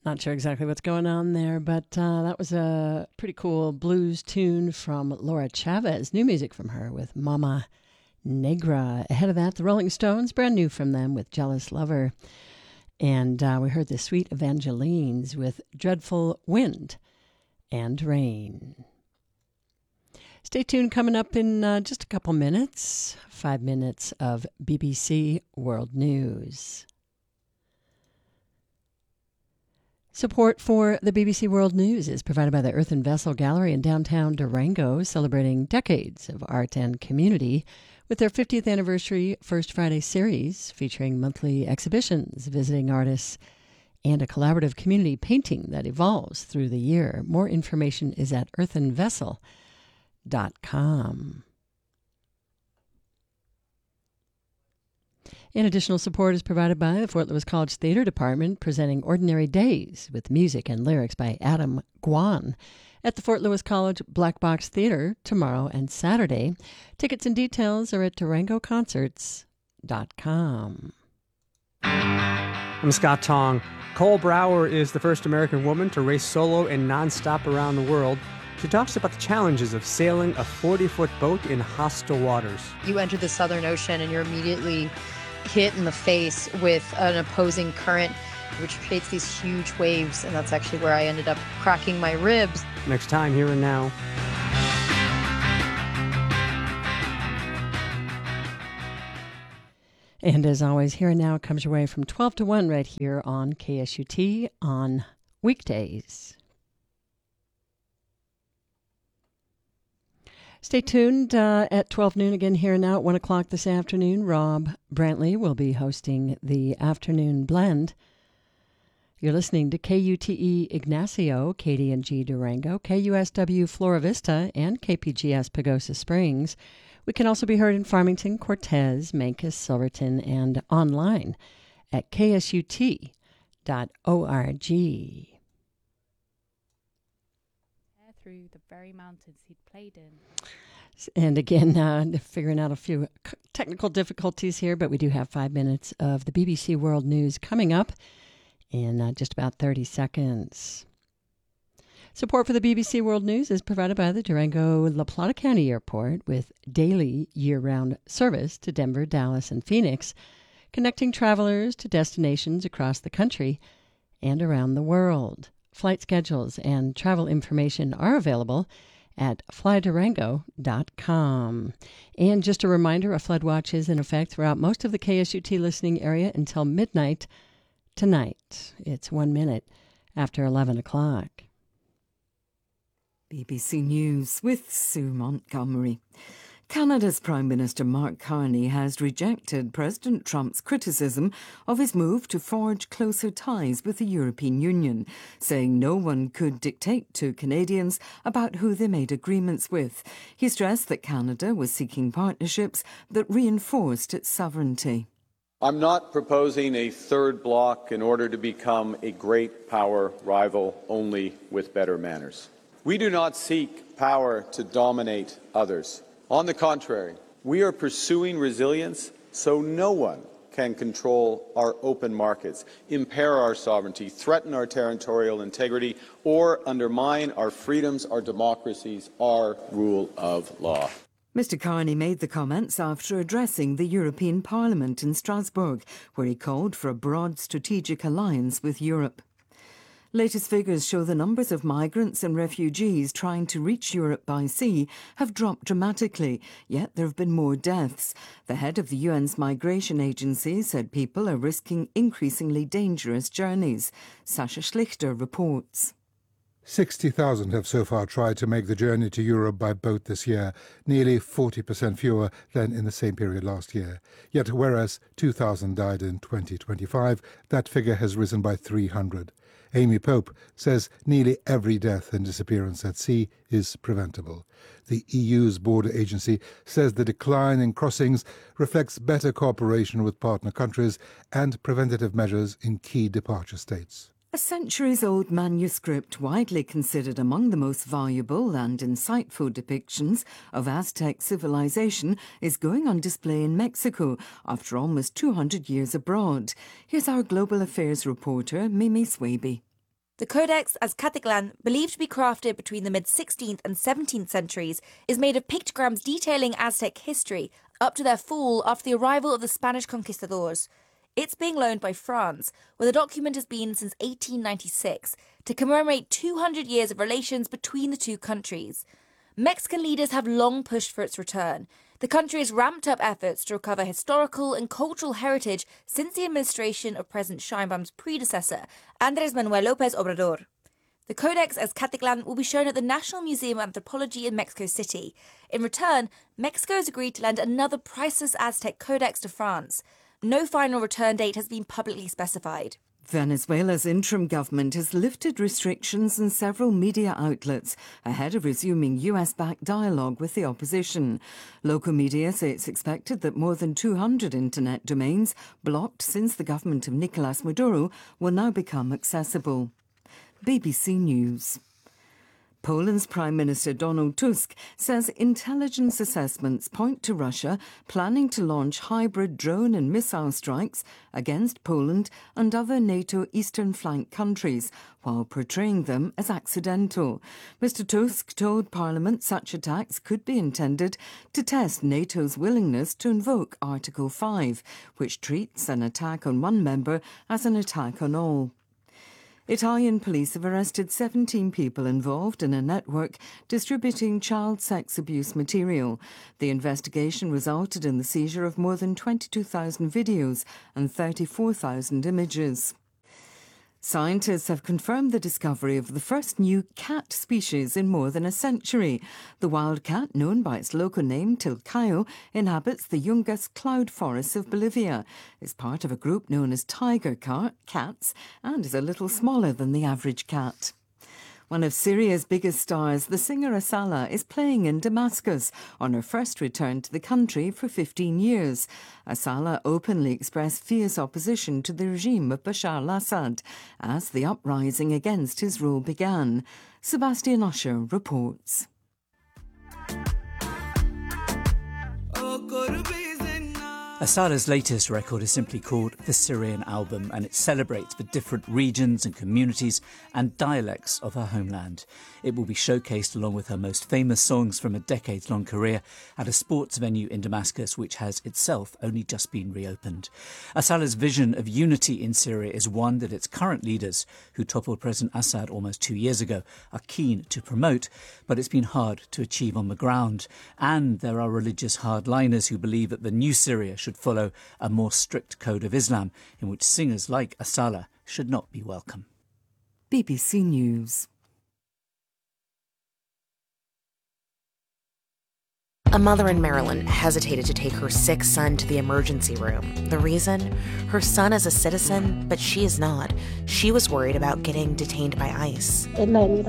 Not sure exactly what's going on there, but that was a pretty cool blues tune from Laura Chavez. New music from her with Mama Negra. Ahead of that, the Rolling Stones, brand new from them with Jealous Lover. And we heard the Sweet Evangelines with Dreadful Wind and Rain. Stay tuned, coming up in just a couple minutes, 5 minutes of BBC World News. Support for the BBC World News is provided by the Earth and Vessel Gallery in downtown Durango, celebrating decades of art and community with their 50th anniversary First Friday series featuring monthly exhibitions, visiting artists, and a collaborative community painting that evolves through the year. More information is at earthandvessel.com. And additional support is provided by the Fort Lewis College Theater Department, presenting Ordinary Days with music and lyrics by Adam Guan at the Fort Lewis College Black Box Theater tomorrow and Saturday. Tickets and details are at durangoconcerts.com. I'm Scott Tong. Cole Brower is the first American woman to race solo and nonstop around the world. She talks about the challenges of sailing a 40-foot boat in hostile waters. You enter the Southern Ocean and you're immediately hit in the face with an opposing current, which creates these huge waves, and that's actually where I ended up cracking my ribs. Next time, Here and Now. And as always, Here and Now comes your way from 12 to 1 right here on KSUT on weekdays. Stay tuned at 12 noon again here and now at 1 o'clock this afternoon. Rob Brantley will be hosting the Afternoon Blend. You're listening to KUTE Ignacio, KDNG Durango, KUSW Flora Vista, and KPGS Pagosa Springs. We can also be heard in Farmington, Cortez, Mancos, Silverton, and online at ksut.org. Through the very mountains he'd played in. And again, figuring out a few technical difficulties here, but we do have 5 minutes of the BBC World News coming up in just about 30 seconds. Support for the BBC World News is provided by the Durango-La Plata County Airport with daily year-round service to Denver, Dallas, and Phoenix, connecting travelers to destinations across the country and around the world. Flight schedules and travel information are available at flydurango.com. And just a reminder, a flood watch is in effect throughout most of the KSUT listening area until midnight tonight. It's 1 minute after 11 o'clock. BBC News with Sue Montgomery. Canada's Prime Minister Mark Carney has rejected President Trump's criticism of his move to forge closer ties with the European Union, saying no one could dictate to Canadians about who they made agreements with. He stressed that Canada was seeking partnerships that reinforced its sovereignty. I'm not proposing a third bloc in order to become a great power rival only with better manners. We do not seek power to dominate others. On the contrary, we are pursuing resilience so no one can control our open markets, impair our sovereignty, threaten our territorial integrity, or undermine our freedoms, our democracies, our rule of law. Mr Carney made the comments after addressing the European Parliament in Strasbourg, where he called for a broad strategic alliance with Europe. Latest figures show the numbers of migrants and refugees trying to reach Europe by sea have dropped dramatically, yet there have been more deaths. The head of the UN's migration agency said people are risking increasingly dangerous journeys. Sasha Schlichter reports. 60,000 have so far tried to make the journey to Europe by boat this year, nearly 40% fewer than in the same period last year. Yet whereas 2,000 died in 2025, that figure has risen by 300. Amy Pope says nearly every death and disappearance at sea is preventable. The EU's border agency says the decline in crossings reflects better cooperation with partner countries and preventative measures in key departure states. A centuries-old manuscript, widely considered among the most valuable and insightful depictions of Aztec civilization, is going on display in Mexico after almost 200 years abroad. Here's our Global Affairs reporter, Mimi Swaby. The Codex Azcateclan, believed to be crafted between the mid-16th and 17th centuries, is made of pictograms detailing Aztec history up to their fall after the arrival of the Spanish conquistadors. It's being loaned by France, where the document has been since 1896, to commemorate 200 years of relations between the two countries. Mexican leaders have long pushed for its return. The country has ramped up efforts to recover historical and cultural heritage since the administration of President Sheinbaum's predecessor, Andrés Manuel López Obrador. The Codex Azcateclan will be shown at the National Museum of Anthropology in Mexico City. In return, Mexico has agreed to lend another priceless Aztec codex to France. No final return date has been publicly specified. Venezuela's interim government has lifted restrictions on several media outlets ahead of resuming US-backed dialogue with the opposition. Local media say it's expected that more than 200 internet domains blocked since the government of Nicolás Maduro will now become accessible. BBC News. Poland's Prime Minister Donald Tusk says intelligence assessments point to Russia planning to launch hybrid drone and missile strikes against Poland and other NATO eastern flank countries, while portraying them as accidental. Mr Tusk told Parliament such attacks could be intended to test NATO's willingness to invoke Article 5, which treats an attack on one member as an attack on all. Italian police have arrested 17 people involved in a network distributing child sex abuse material. The investigation resulted in the seizure of more than 22,000 videos and 34,000 images. Scientists have confirmed the discovery of the first new cat species in more than a century. The wild cat, known by its local name Tilcayo, inhabits the Yungas cloud forests of Bolivia. It's part of a group known as tiger cats and is a little smaller than the average cat. One of Syria's biggest stars, the singer Asala, is playing in Damascus on her first return to the country for 15 years. Asala openly expressed fierce opposition to the regime of Bashar al-Assad as the uprising against his rule began. Sebastian Usher reports. Asala's latest record is simply called The Syrian Album, and it celebrates the different regions and communities and dialects of her homeland. It will be showcased along with her most famous songs from a decades-long career at a sports venue in Damascus, which has itself only just been reopened. Asala's vision of unity in Syria is one that its current leaders, who toppled President Assad almost 2 years ago, are keen to promote, but it's been hard to achieve on the ground. And there are religious hardliners who believe that the new Syria should follow a more strict code of Islam, in which singers like Asala should not be welcome. BBC News. A mother in Maryland hesitated to take her sick son to the emergency room. The reason? Her son is a citizen, but she is not. She was worried about getting detained by ICE. The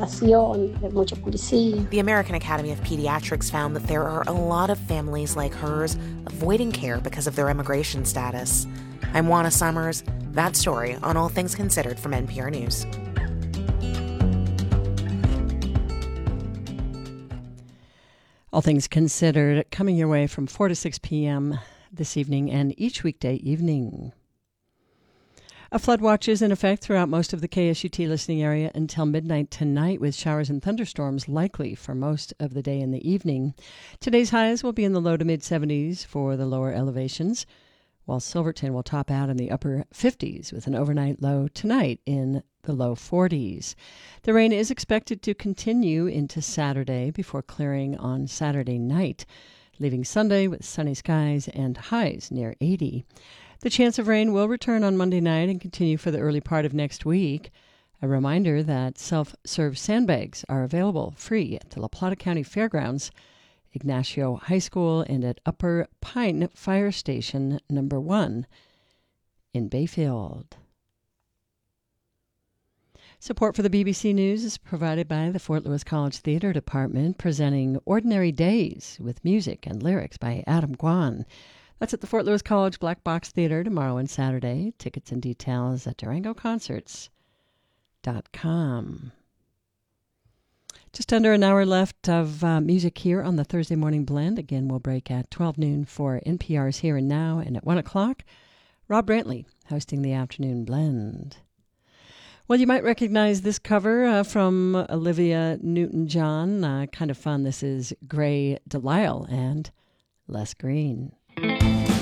American Academy of Pediatrics found that there are a lot of families like hers avoiding care because of their immigration status. I'm Juana Summers. That story on All Things Considered from NPR News. All Things Considered, coming your way from 4 to 6 p.m. this evening and each weekday evening. A flood watch is in effect throughout most of the KSUT listening area until midnight tonight, with showers and thunderstorms likely for most of the day and the evening. Today's highs will be in the low to mid-70s for the lower elevations, while Silverton will top out in the upper 50s with an overnight low tonight in the low 40s. The rain is expected to continue into Saturday before clearing on Saturday night, leaving Sunday with sunny skies and highs near 80. The chance of rain will return on Monday night and continue for the early part of next week. A reminder that self-serve sandbags are available free at the La Plata County Fairgrounds, Ignacio High School, and at Upper Pine Fire Station number 1 in Bayfield. Support for the BBC News is provided by the Fort Lewis College Theater Department, presenting Ordinary Days with music and lyrics by Adam Guan. That's at the Fort Lewis College Black Box Theater tomorrow and Saturday. Tickets and details at DurangoConcerts.com. Just under an hour left of music here on the Thursday Morning Blend. Again, we'll break at 12 noon for NPR's Here and Now, and at 1 o'clock, Rob Brantley hosting the Afternoon Blend. Well, you might recognize this cover from Olivia Newton-John. Kind of fun. This is Gray Delisle and Les Green.